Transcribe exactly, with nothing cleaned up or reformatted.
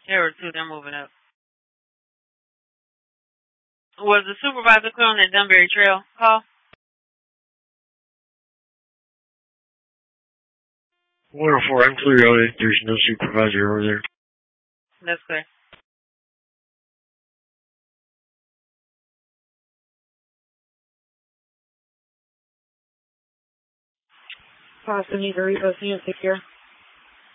There were two. They're moving up. Was the supervisor clear on that Dunbury Trail call? one oh four, I'm clear on it. There's no supervisor over there. That's clear. Boston, need to repost unit secure.